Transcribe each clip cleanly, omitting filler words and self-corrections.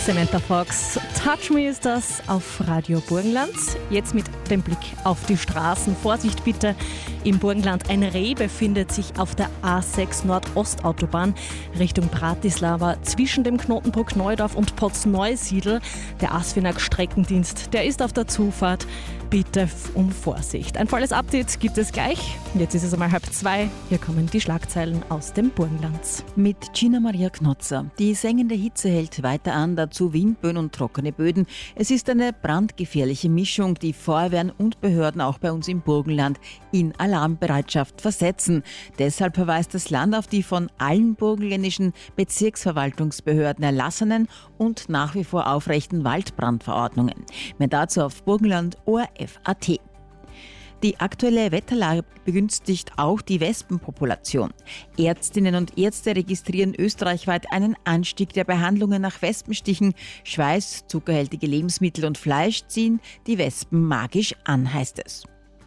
Samantha Fox, Touch Me ist das auf Radio Burgenland. Jetzt mit dem Blick auf die Straßen. Vorsicht bitte, im Burgenland ein Reh befindet sich auf der A6 Nordostautobahn Richtung Bratislava zwischen dem Knotenbruck Neudorf und Potsneusiedl. Der ASFINAG Streckendienst, der ist auf der Zufahrt. Bitte um Vorsicht. Ein volles Update gibt es gleich. Jetzt ist es einmal 1:30. Hier kommen die Schlagzeilen aus dem Burgenland. Mit Gina Maria Knotzer. Die sengende Hitze hält weiter an, dazu Windböen und trockene Böden. Es ist eine brandgefährliche Mischung, die Feuerwehren und Behörden auch bei uns im Burgenland in Alarmbereitschaft versetzen. Deshalb verweist das Land auf die von allen burgenländischen Bezirksverwaltungsbehörden erlassenen und nach wie vor aufrechten Waldbrandverordnungen. Mehr dazu auf Burgenland.orf.at. Die aktuelle Wetterlage begünstigt auch die Wespenpopulation. Ärztinnen und Ärzte registrieren österreichweit einen Anstieg der Behandlungen nach Wespenstichen. Schweiß, zuckerhaltige Lebensmittel und Fleisch ziehen die Wespen magisch an, heißt es.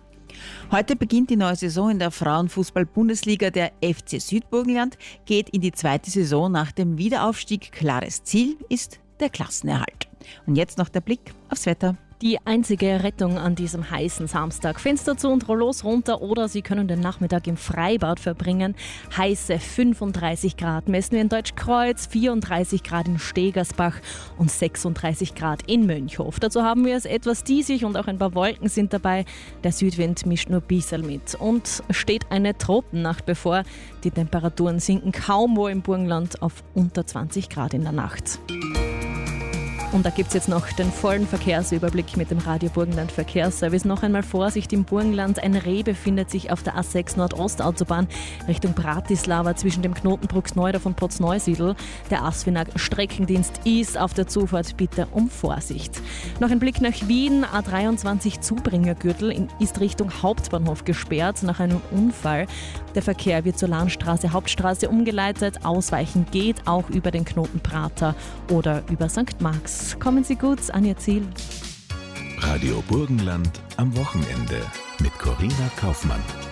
Heute beginnt die neue Saison in der Frauenfußball-Bundesliga. Der FC Südburgenland geht in die zweite Saison nach dem Wiederaufstieg. Klares Ziel ist der Klassenerhalt. Und jetzt noch der Blick aufs Wetter. Die einzige Rettung an diesem heißen Samstag. Fenster zu und Rollos runter oder Sie können den Nachmittag im Freibad verbringen. Heiße 35 Grad messen wir in Deutschkreuz, 34 Grad in Stegersbach und 36 Grad in Mönchhof. Dazu haben wir es etwas diesig und auch ein paar Wolken sind dabei. Der Südwind mischt nur ein bisschen mit und steht eine Tropennacht bevor. Die Temperaturen sinken kaum wo im Burgenland auf unter 20 Grad in der Nacht. Und da gibt es jetzt noch den vollen Verkehrsüberblick mit dem Radio Burgenland Verkehrsservice. Noch einmal Vorsicht im Burgenland. Ein Reh befindet sich auf der A6 Nordostautobahn Richtung Bratislava zwischen dem Knotenbruck Neudorf und Potsneusiedl. Der ASFINAG Streckendienst ist auf der Zufahrt. Bitte um Vorsicht. Noch ein Blick nach Wien. A23 Zubringergürtel ist Richtung Hauptbahnhof gesperrt nach einem Unfall. Der Verkehr wird zur Landstraße Hauptstraße umgeleitet. Ausweichen geht auch über den Knotenprater oder über St. Marx. Kommen Sie gut an Ihr Ziel. Radio Burgenland am Wochenende mit Corinna Kaufmann.